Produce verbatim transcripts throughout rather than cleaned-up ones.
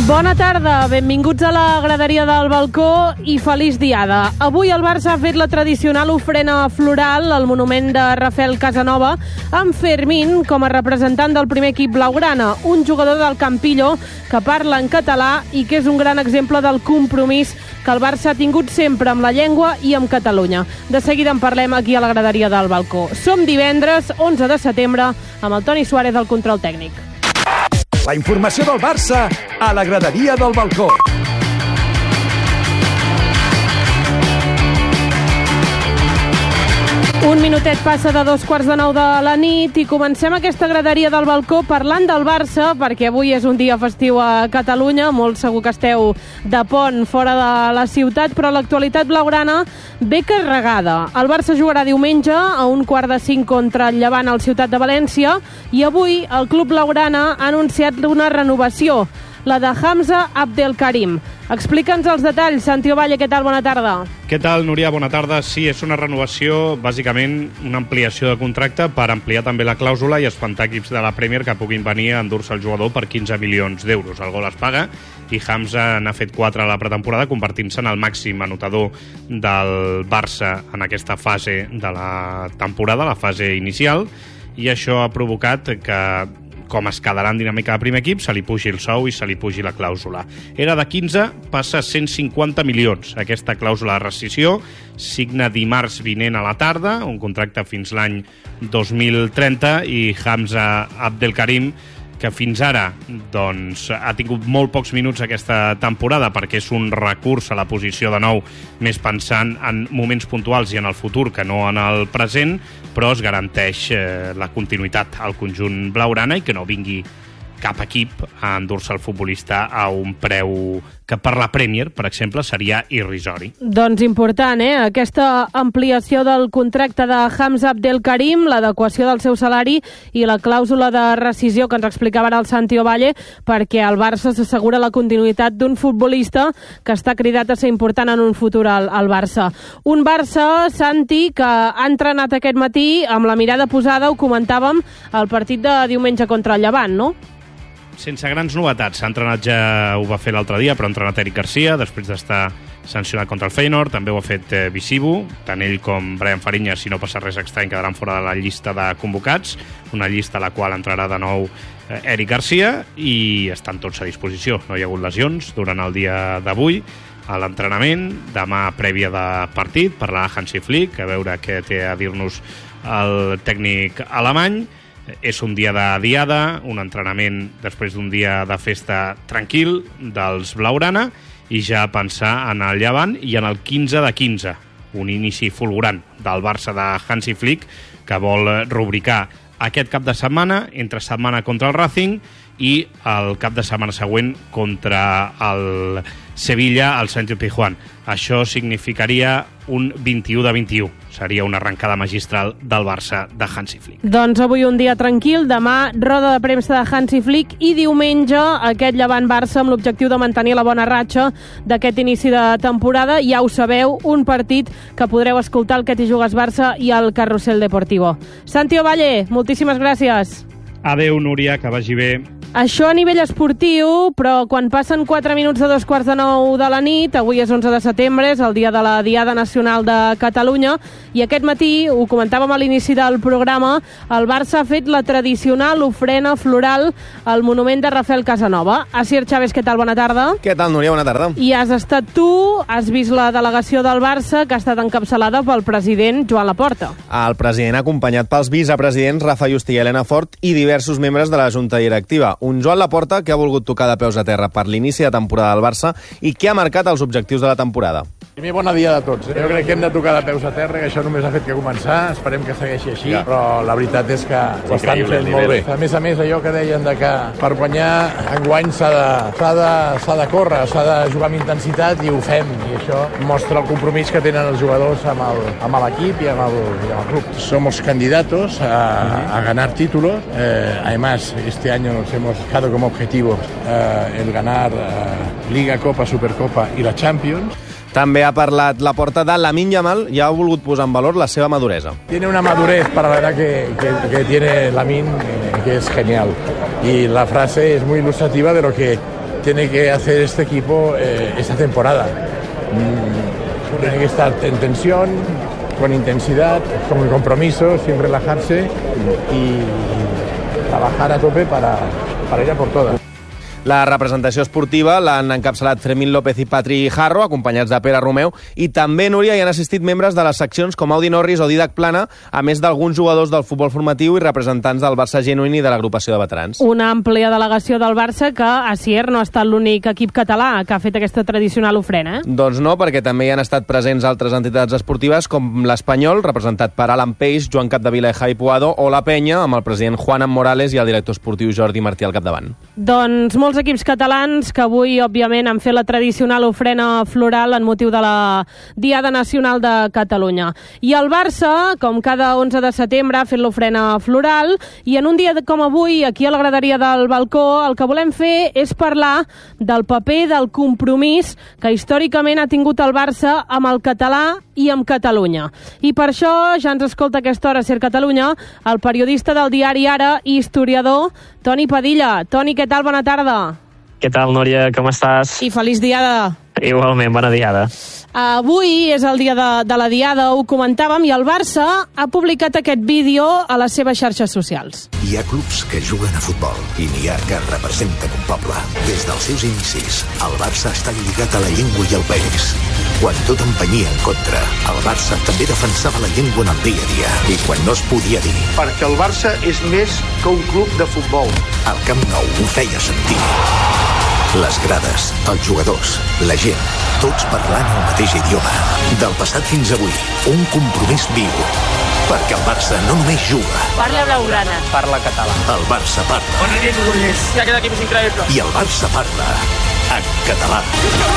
Bona tarda, benvinguts a la graderia del balcó i feliç diada. Avui el Barça ha fet la tradicional ofrena floral al monument de Rafael Casanova amb Fermín com a representant del primer equip blaugrana, un jugador del Campillo que parla en català i que és un gran exemple del compromís que el Barça ha tingut sempre amb la llengua i amb Catalunya. De seguida en parlem aquí a la graderia del balcó. Som divendres, onze de setembre, amb el Toni Suárez al control tècnic. La informació del Barça a la graderia del balcó. Un minutet passa de dos quarts de nou de la nit i comencem aquesta graderia del balcó parlant del Barça, perquè avui és un dia festiu a Catalunya, molt segur que esteu de pont fora de la ciutat, però l'actualitat blaugrana ve carregada. El Barça jugarà diumenge a un quart de cinc contra el Llevant al Ciutat de València i avui el club blaugrana ha anunciat una renovació, la de Hamza Abdelkarim. Explica'ns els detalls, Santi Ovalle, què tal? Bona tarda. Què tal, Núria? Bona tarda. Sí, és una renovació, bàsicament una ampliació de contracte per ampliar també la clàusula i espantar equips de la Premier que puguin venir a endur-se el jugador per quinze milions d'euros. El gol es paga i Hamza n'ha fet quatre a la pretemporada, convertint-se en el màxim anotador del Barça en aquesta fase de la temporada, la fase inicial, i això ha provocat que, com es quedarà en dinàmica de primer equip, se li pugi el sou i se li pugi la clàusula. Era de quinze, passa a cent cinquanta milions. Aquesta clàusula de rescissió signa dimarts vinent a la tarda, un contracte fins l'any dos mil trenta, i Hamza Abdelkarim, que fins ara doncs, ha tingut molt pocs minuts aquesta temporada perquè és un recurs a la posició de nou més pensant en moments puntuals i en el futur que no en el present, però es garanteix eh, la continuïtat al conjunt blaugrana i que no vingui cap equip a endur-se el futbolista a un preu que per la Premier, per exemple, seria irrisori. Doncs important, eh? Aquesta ampliació del contracte de Hamza Abdelkarim, l'adequació del seu salari i la clàusula de rescissió que ens explicava ara el Santi Ovalle, perquè el Barça s'assegura la continuïtat d'un futbolista que està cridat a ser important en un futur al, al Barça. Un Barça, Santi, que ha entrenat aquest matí amb la mirada posada, ho comentàvem, al partit de diumenge contra el Llevant, no? Sense grans novetats. S'ha entrenat, ja ho va fer l'altre dia, però ha entrenat Eric Garcia, després d'estar sancionat contra el Feyenoord. També ho ha fet eh, Visibu, tant ell com Brian Fariñas, si no passa res estrany, quedaran fora de la llista de convocats, una llista a la qual entrarà de nou eh, Eric Garcia, i estan tots a disposició. No hi ha hagut lesions durant el dia d'avui a l'entrenament. Demà, prèvia de partit, parlarà Hansi Flick, a veure què té a dir-nos el tècnic alemany. És un dia de diada, un entrenament després d'un dia de festa tranquil dels blaugrana, i ja pensar en el Llevant i en el quinze de quinze, un inici fulgurant del Barça de Hansi Flick, que vol rubricar aquest cap de setmana, entre setmana contra el Racing i el cap de setmana següent contra el Sevilla al Sánchez Pizjuán. Això significaria un vint-i-u de vint-i-u. Seria una arrencada magistral del Barça de Hansi Flick. Doncs avui un dia tranquil, demà roda de premsa de Hansi Flick i diumenge aquest Llevant-Barça amb l'objectiu de mantenir la bona ratxa d'aquest inici de temporada. Ja ho sabeu, un partit que podreu escoltar al Que t'hi jugues Barça i al Carrusel Deportivo. Santi Ovalle, moltíssimes gràcies. Adéu, Núria, que vagi bé. Això a nivell esportiu, però quan passen quatre minuts de dos quarts de nou de la nit, avui és onze de setembre, és el dia de la Diada Nacional de Catalunya, i aquest matí, ho comentàvem a l'inici del programa, el Barça ha fet la tradicional ofrena floral al monument de Rafael Casanova. Asier Chávez, què tal? Bona tarda. Què tal, Núria? Bona tarda. I has estat tu, has vist la delegació del Barça, que ha estat encapçalada pel president Joan Laporta. El president acompanyat pels vicepresidents Rafa Just i Elena Fort i diversos membres de la Junta Directiva. Un Joan Laporta que ha volgut tocar de peus a terra per l'inici de temporada del Barça i que ha marcat els objectius de la temporada. Primer, bona dia a tots. Jo crec que hem de tocar de peus a terra, que això només ha fet que començar. Esperem que segueixi així, ja. Però la veritat és que ho estan fent molt bé. A més a més, allò que deien de que per guanyar enguany s'ha de, s'ha de, s'ha de córrer, s'ha de jugar amb intensitat, i ho fem. I això mostra el compromís que tenen els jugadors amb el, amb l'equip i amb el, i amb el club. Somos candidatos a, a ganar títulos. Eh, además, este año nos hemos fijado como objetivo eh, el ganar eh, Liga, Copa, Supercopa i la Champions. També ha parlat Laporta de Lamine Yamal i ha volgut posar en valor la seva maduresa. Tiene una madurez para la edad que, que, que tiene Lamine, eh, que es genial. Y la frase es muy ilustrativa de lo que tiene que hacer este equipo eh, esta temporada. Mm, tiene que estar en tensión, con intensidad, con compromiso, sin relajarse y trabajar a tope para, para ir a por todas. La representació esportiva l'han encapçalat Fermín López i Patri Jarro, acompanyats de Pere Romeu, i també, Núria, hi han assistit membres de les seccions com Audi Norris o Didac Plana, a més d'alguns jugadors del futbol formatiu i representants del Barça genuïni i de l'agrupació de veterans. Una àmplia delegació del Barça que a Sier no ha estat l'únic equip català que ha fet aquesta tradicional ofrena, eh? Doncs no, perquè també hi han estat presents altres entitats esportives com l'Espanyol, representat per Alan Peix, Joan Capdevila i Jai Puado, o la Penya, amb el president Juan Morales i el director esportiu Jordi Martí al capdavant. Doncs molts equips catalans que avui, òbviament, han fet la tradicional ofrena floral en motiu de la Diada Nacional de Catalunya. I el Barça, com cada onze de setembre, ha fet l'ofrena floral i en un dia com avui, aquí a la graderia del balcó, el que volem fer és parlar del paper del compromís que històricament ha tingut el Barça amb el català i amb Catalunya. I per això ja ens escolta a aquesta hora a Ser Catalunya el periodista del diari Ara i historiador Toni Padilla. Toni, què tal? Bona tarda. Què tal, Núria? Com estàs? I feliç diada. Igualment, bona diada. Avui és el dia de, de la diada, ho comentàvem, i el Barça ha publicat aquest vídeo a les seves xarxes socials. Hi ha clubs que juguen a futbol i n'hi ha que representen un poble. Des dels seus inicis, el Barça està lligat a la llengua i al país. Quan tot empenyia en contra, el Barça també defensava la llengua en el dia a dia. I quan no es podia dir... Perquè el Barça és més que un club de futbol. El Camp Nou ho feia sentir. Les grades, els jugadors, la gent, tots parlant el mateix idioma. Del passat fins avui, un compromís viu. Perquè el Barça no només juga. Parla blaugrana. Parla català. El Barça parla. Bona nit, Ullers. Ja aquest equip és increïble. I el Barça parla en català.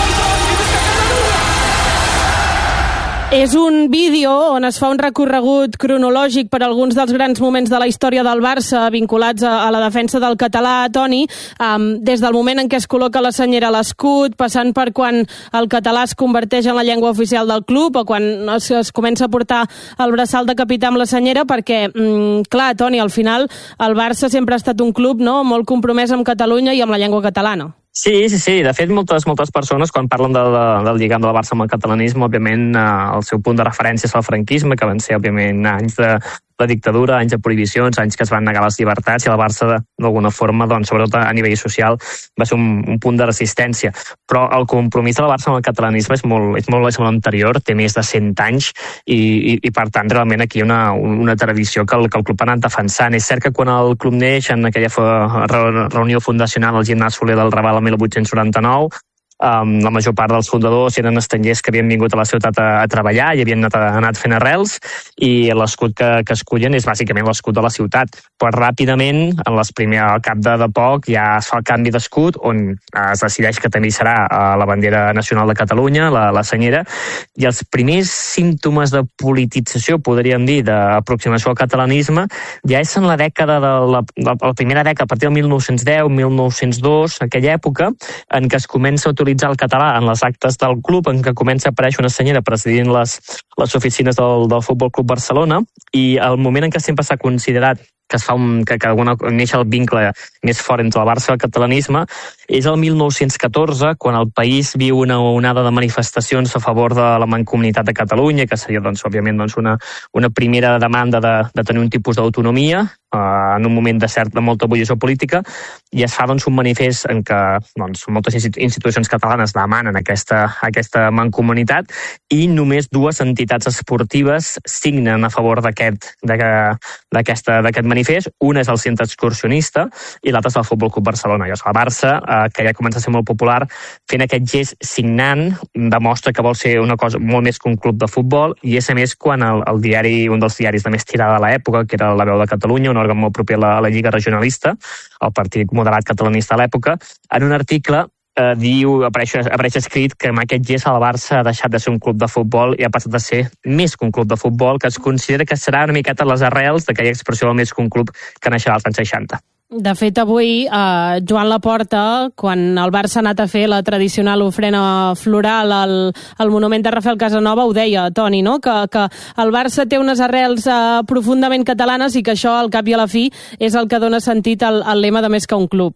És un vídeo on es fa un recorregut cronològic per alguns dels grans moments de la història del Barça vinculats a, a la defensa del català, Toni, um, des del moment en què es col·loca la senyera a l'escut, passant per quan el català es converteix en la llengua oficial del club o quan es, es comença a portar el braçal de capità amb la senyera, perquè, um, clar, Toni, al final el Barça sempre ha estat un club, no?, molt compromès amb Catalunya i amb la llengua catalana. Sí, sí, sí. De fet, moltes moltes persones, quan parlen de, de, del lligam del Barça amb el catalanisme, òbviament, eh, el seu punt de referència és el franquisme, que van ser, òbviament, anys de, de dictadura, anys de prohibicions, anys que es van negar les llibertats, i el Barça, d'alguna forma, doncs, sobretot a nivell social, va ser un, un punt de resistència. Però el compromís del Barça amb el catalanisme és molt, és molt, és molt anterior, té més de cent anys, i, i, i per tant, realment, aquí hi ha una, una tradició que el, que el club ha anat defensant. És cert que quan el club neix, en aquella reunió fundacional al gimnàs Soler del Raval el mil vuit-cents noranta-nou, Um, la major part dels fundadors eren estrangers que havien vingut a la ciutat a, a treballar i havien anat, anat fent arrels, i l'escut que, que escullen és bàsicament l'escut de la ciutat. Però ràpidament, en les primeres, al cap de, de poc, ja es fa el canvi d'escut, on es decideix que també serà la bandera nacional de Catalunya, la, la senyera, i els primers símptomes de politització, podríem dir, d'aproximació al catalanisme, ja és en la dècada de la, la, la primera dècada, a partir del mil nou-cents deu, mil nou-cents dos, aquella època, en què es comença a utilitzar el català en les actes del club, en què comença a aparèixer una senyera presidint les, les oficines del, del Futbol Club Barcelona, i el moment en què sempre s'ha considerat que es fa un, que, que alguna, neix el vincle més fort entre el Barça i el catalanisme, és el mil nou-cents catorze, quan el país viu una onada de manifestacions a favor de la mancomunitat de Catalunya, que seria, doncs, òbviament, doncs, una, una primera demanda de, de tenir un tipus d'autonomia, eh, en un moment de, cert, de molta ebullició política, i es fa, doncs, un manifest en què, doncs, moltes institucions catalanes demanen aquesta, aquesta mancomunitat, i només dues entitats esportives signen a favor d'aquest d'aquest manifest. manifest, una és el centre excursionista i l'altre és el Futbol Club Barcelona. I el Barça, eh, que ja comença a ser molt popular, fent aquest gest signant, demostra que vol ser una cosa molt més que un club de futbol, i és a més quan el, el diari, un dels diaris de més tirada de l'època, que era La Veu de Catalunya, un òrgan molt proper a la, a la Lliga Regionalista, el partit moderat catalanista a l'època, en un article eh, diu, apareix, apareix escrit que amb aquest gest el Barça ha deixat de ser un club de futbol i ha passat a ser més que un club de futbol, que es considera que serà una miqueta les arrels d'aquella expressió del més que un club que naixerà als anys seixanta. De fet, avui, eh, Joan Laporta, quan el Barça ha anat a fer la tradicional ofrena floral al, al monument de Rafael Casanova, ho deia, Toni, no? que, que el Barça té unes arrels eh, profundament catalanes i que això, al cap i a la fi, és el que dona sentit al, al lema de més que un club, no?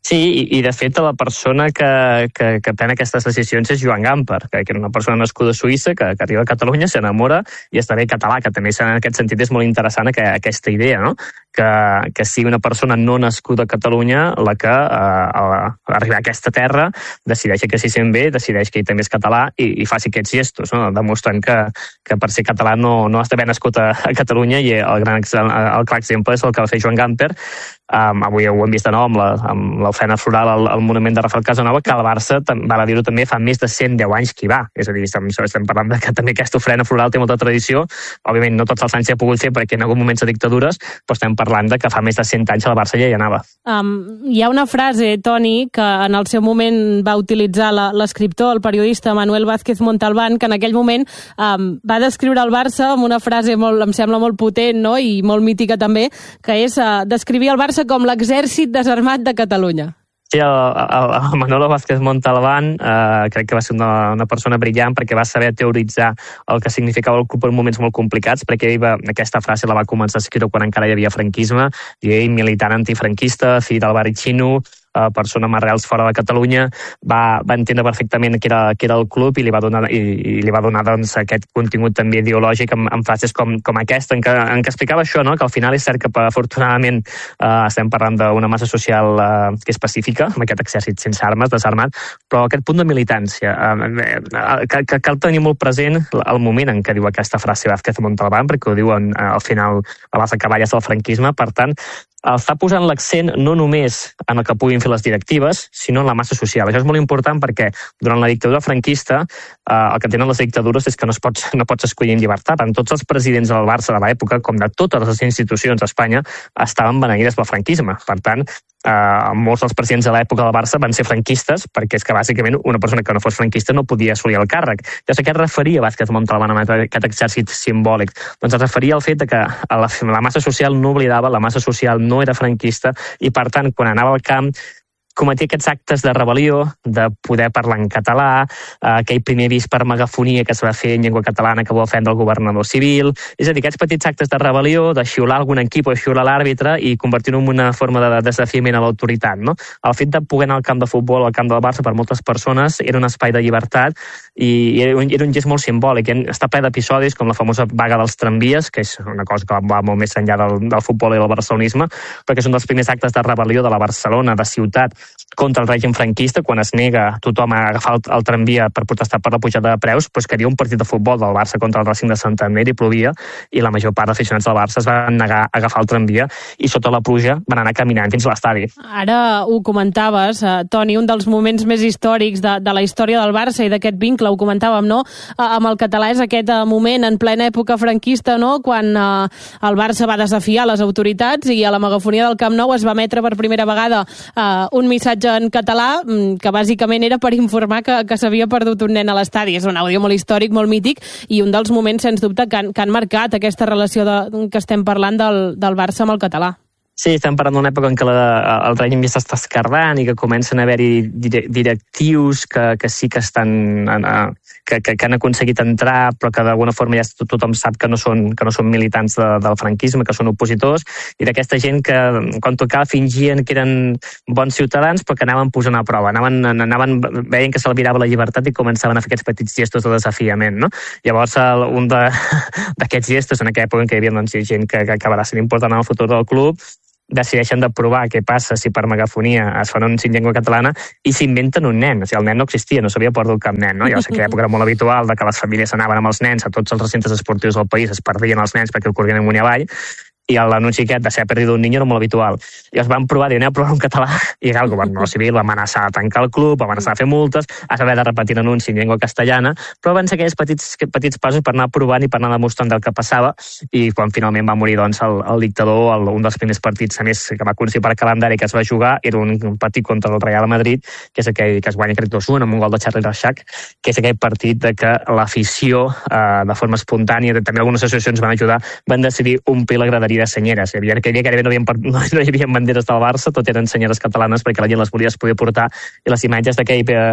Sí, i, i de fet la persona que, que, que pren aquestes decisions és Joan Gamper, que, que era una persona nascuda a Suïssa, que, que arriba a Catalunya, s'enamora i esdevé català, que també en aquest sentit és molt interessant que, aquesta idea, no? que, que sigui una persona no nascuda a Catalunya la que eh, a, a arribar a aquesta terra decideix que s'hi sent bé, decideix que ell també és català i, i faci aquests gestos, no? Demostrant que, que per ser català no, no has d'haver nascut a, a Catalunya, i el, gran, el clar exemple és el que va fer Joan Gamper. Um, avui ho hem vist de nou amb, la, amb l'ofrena floral al, al monument de Rafael Casanova, que el Barça, val a dir-ho també, fa més de cent deu anys que hi va. És a dir, estem, estem parlant de que també aquesta ofrena floral té molta tradició. Òbviament no tots els anys s'hi ha pogut fer perquè en algun moment de dictadures, però estem parlant de que fa més de cent anys el Barça ja hi anava. Um, hi ha una frase, Toni, que en el seu moment va utilitzar la, l'escriptor, el periodista Manuel Vázquez Montalbán, que en aquell moment um, va descriure el Barça amb una frase molt, em sembla molt potent, no? I molt mítica també, que és uh, descrivir el Barça com l'exèrcit desarmat de Catalunya. Sí, el, el, el Manolo Vázquez Montalbán eh, crec que va ser una, una persona brillant perquè va saber teoritzar el que significava el club en moments molt complicats, perquè ell va, aquesta frase la va començar a escriure quan encara hi havia franquisme, i ell, militant antifranquista, fill del barri xino, Uh, persona amb arrels fora de Catalunya, va, va entendre perfectament què era, què era el club i li va donar, i, i li va donar doncs, aquest contingut també ideològic amb, amb frases com, com aquesta, en què, en què explicava això, no? Que al final és cert que afortunadament uh, estem parlant d'una massa social uh, que és pacífica, amb aquest exèrcit sense armes, desarmat, però aquest punt de militància, uh, uh, que, que cal tenir molt present el moment en què diu aquesta frase Vázquez Montalbán, perquè ho diu en, uh, al final a les acaballes del franquisme. Per tant, està posant l'accent no només en el que puguin fer les directives, sinó en la massa social. Això és molt important perquè durant la dictadura franquista eh, el que tenen les dictadures és que no, es pots, no pots escollir en llibertat. En tots els presidents del Barça de l'època, com de totes les institucions d'Espanya, estaven beneïdes pel franquisme. Per tant, eh, molts dels presidents de l'època del Barça van ser franquistes, perquè és que bàsicament una persona que no fos franquista no podia assolir el càrrec. Llavors, a què es referia Vázquez Montalbán amb aquest exèrcit simbòlic? Doncs es referia al fet que la, la massa social no oblidava, la massa social no era franquista, i per tant, quan anava al camp, cometia aquests actes de rebel·lió, de poder parlar en català, eh, aquell primer avís per megafonia que es va fer en llengua catalana que va ofendre el governador civil, és a dir, aquests petits actes de rebel·lió, de xiular algun equip o xiular l'àrbitre i convertir-ho en una forma de desafiament a l'autoritat, no? El fet de poder anar al camp de futbol, al camp del Barça, per moltes persones, era un espai de llibertat i era un, era un gest molt simbòlic. Està ple d'episodis, com la famosa vaga dels tramvies, que és una cosa que va molt més enllà del, del futbol i del barcelonisme, perquè és un dels primers actes de rebel·lió de la Barcelona, de ciutat, contra el règim franquista, quan es nega tothom a agafar el, el tramvia per protestar per la pujada de preus, però és que hi havia un partit de futbol del Barça contra el Racing de Santander i plovia, i la major part d'aficionats del Barça es van negar a agafar el tramvia i sota la pluja van anar caminant fins a l'estadi. Ara ho comentaves, eh, Toni, un dels moments més històrics de, de la història del Barça i d'aquest vincle, ho comentàvem, no? Eh, amb el català és aquest eh, moment en plena època franquista, no? Quan eh, el Barça va desafiar les autoritats i a la megafonia del Camp Nou es va emetre per primera vegada eh, un missatge en català, que bàsicament era per informar que, que s'havia perdut un nen a l'estadi. És un àudio molt històric, molt mític, i un dels moments, sens dubte, que han, que han marcat aquesta relació de, que estem parlant del, del Barça amb el català. Sí, estem parlant d'una època en què la, el règim ja s'està esquerdant i que comencen a haver-hi directius que, que sí que estan que, que, que han aconseguit entrar, però que d'alguna forma ja tothom sap que no són, que no són militants de, del franquisme, que són opositors, i d'aquesta gent que quan tocava fingien que eren bons ciutadans però que anaven posant a prova, anaven, anaven veien que s'albirava la llibertat i començaven a fer aquests petits gestos de desafiament, no? Llavors, un d'aquests gestos en aquella època en què hi havia doncs, gent que, que acabarà sent important en el futur del club, decideixen de provar què passa si per megafonia es fan un en llengua catalana i s'inventen un nen. O sigui, el nen no existia, no s'havia perdut cap nen, no? Ja sé que a l'època era molt habitual de que les famílies anaven amb els nens a tots els recintes esportius del país, es perdien els nens perquè el corrien amunt i avall, i l'anunci aquest de ser perdido un niño era molt habitual. I els van provar, diuen, anem a provar un català, i el govern civil va amenaçar a tancar el club, va amenaçar a fer multes, has d'haver de repetir l'anunci en llengua castellana, però van ser aquells petits, petits passos per anar provant i per anar demostrant del que passava, i quan finalment va morir doncs, el, el dictador, el, un dels primers partits a més que va aconseguir per calendari que es va jugar era un, un partit contra el Real Madrid, que és aquell que es guanya crec dos a un amb un gol de Charlie Reixac, que és aquell partit de que l'afició eh, de forma espontània, també algunes associacions van ajudar, van decidir omplir la graderia de senyeres. Hi havia aquell dia que gairebé no hi havia, no, no hi havia banderes del Barça, tot eren senyeres catalanes perquè la gent les volia poder portar, i les imatges d'aquell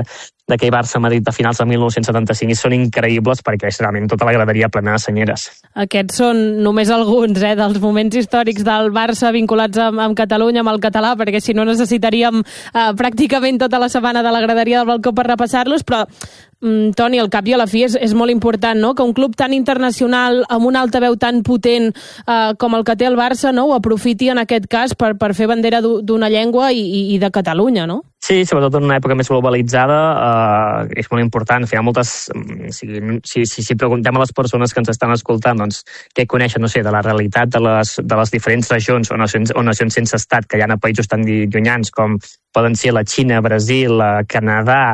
d'aquell Barça-Madrid de finals de mil nou-cents setanta-cinc, i són increïbles perquè és realment tota la graderia plena de senyeres. Aquests són només alguns eh, dels moments històrics del Barça vinculats amb, amb Catalunya, amb el català, perquè si no necessitaríem eh, pràcticament tota la setmana de la graderia del balcó per repassar-los, però mm, Toni, al cap i a la fi és, és molt important, no?, que un club tan internacional, amb una altaveu tan potent eh, com el que té el Barça, no?, ho aprofiti en aquest cas per, per fer bandera d'una llengua i, i, i de Catalunya, no? Sí, sobretot en una època més globalitzada, eh, és molt important. Al final, moltes, si, si, si, si preguntem a les persones que ens estan escoltant, doncs, què coneixen, no sé, de la realitat de les, de les diferents regions o nacions, o nacions sense estat que hi ha a països tan llunyans com poden ser la Xina, Brasil, Canadà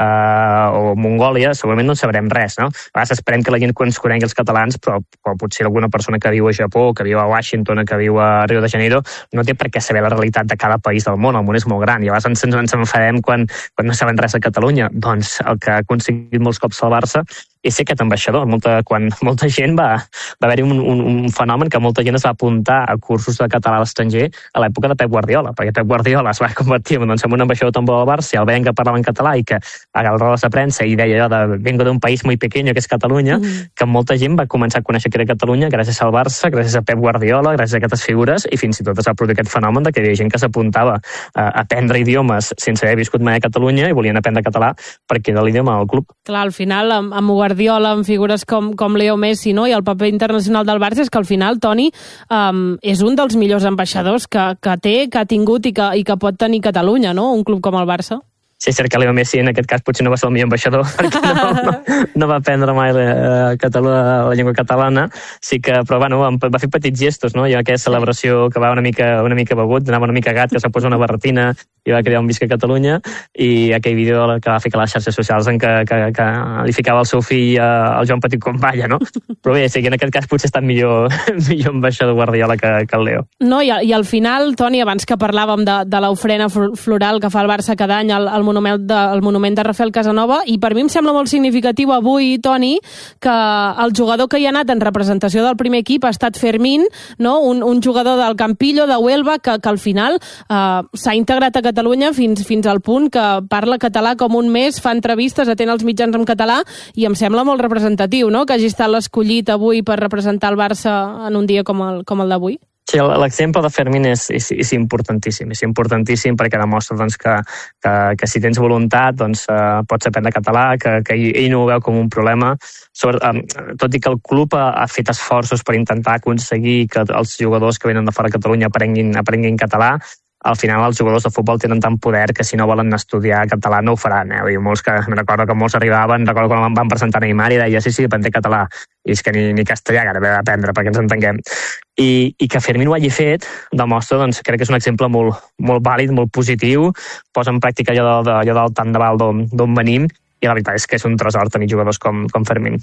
eh, o Mongòlia, segurament no en sabrem res, no? A vegades esperem que la gent ens conegui els catalans, però, però potser alguna persona que viu a Japó, que viu a Washington, que viu a Rio de Janeiro, no té per què saber la realitat de cada país del món. El món és molt gran i a vegades ens, ens enfadem quan, quan no saben res a Catalunya. Doncs el que ha aconseguit molts cops el Barça és ser aquest ambaixador. Molta, quan molta gent va, va haver-hi un, un, un fenomen que molta gent es va apuntar a cursos de català a l'estranger a l'època de Pep Guardiola, perquè Pep Guardiola es va convertir doncs, en un ambaixador tan bo del Barça, i el veien que parlava en català i que a les rodes de premsa i deia allò de vengo d'un país muy pequeño que és Catalunya, mm. que molta gent va començar a conèixer que era Catalunya gràcies al Barça, gràcies a Pep Guardiola, gràcies a aquestes figures, i fins i tot es va produir aquest fenomen de que hi havia gent que s'apuntava a aprendre idiomes sense haver viscut mai a Catalunya i volien aprendre català perquè era l'idioma del club. Clar, al final, amb, amb Guardiola, amb figures com, com Leo Messi, no?, i el paper internacional del Barça, és que al final, Toni, um, és un dels millors ambaixadors que, que té, que ha tingut i que, i que pot tenir Catalunya, no?, un club com el Barça. Sí, és cert que Leo Messi en aquest cas potser no va ser el millor ambaixador perquè no, no, no va aprendre mai la, la llengua catalana, sí que, però bueno, va fer petits gestos, no? Hi ha aquesta celebració que va una mica, una mica begut, anava una mica gat, que s'ha posat una barretina i va crear un Visca Catalunya, i aquell vídeo que va ficar a les xarxes socials en què, que, que li ficava el seu fill al Joan Petit com balla, no? Però bé, sí que en aquest cas potser ha estat millor, millor ambaixador Guardiola que, que el Leo. No, i, i al final, Toni, abans que parlàvem de, de l'ofrena floral que fa el Barça cada any al, al monument de, el monument de Rafael Casanova, i per mi em sembla molt significatiu avui, Toni, que el jugador que hi ha anat en representació del primer equip ha estat Fermín, no? un, un jugador del Campillo, de Huelva, que, que al final eh, s'ha integrat a Catalunya fins, fins al punt que parla català com un mes, fa entrevistes, atén els mitjans en català, i em sembla molt representatiu, no?, que hagi estat l'escollit avui per representar el Barça en un dia com el, com el d'avui. Sí, l'exemple de Fermín és, és, és importantíssim, és importantíssim perquè demostra doncs, que, que, que si tens voluntat doncs, eh, pots aprendre català, que, que ell no ho veu com un problema. Sobre, eh, tot i que el club ha, ha fet esforços per intentar aconseguir que els jugadors que venen de fora de Catalunya aprenguin, aprenguin català, al final els jugadors de futbol tenen tant poder que si no volen estudiar català no ho faran. Eh? I molts que, recordo que molts arribaven, recordo quan van presentar Neymar i deia sí, sí, aprendré català. I és que ni, ni castellà que haver d'aprendre perquè ens entenguem. I, i que Fermín ho hagi fet demostra, doncs, crec que és un exemple molt, molt vàlid, molt positiu, posa en pràctica allò, de, allò del tant de val d'on venim, i la veritat és que és un tresor tenir jugadors com, com Fermín.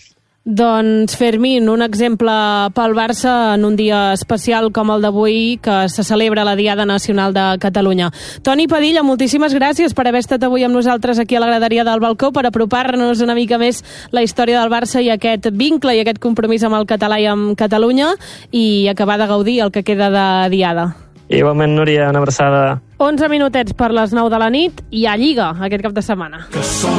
Doncs Fermín, un exemple pel Barça en un dia especial com el d'avui, que se celebra la Diada Nacional de Catalunya. Toni Padilla, moltíssimes gràcies per haver estat avui amb nosaltres aquí a la graderia del balcó, per apropar-nos una mica més la història del Barça i aquest vincle i aquest compromís amb el català i amb Catalunya, i acabar de gaudir el que queda de Diada. Igualment, Núria, una abraçada. onze minutets per les nou de la nit, i a Lliga aquest cap de setmana.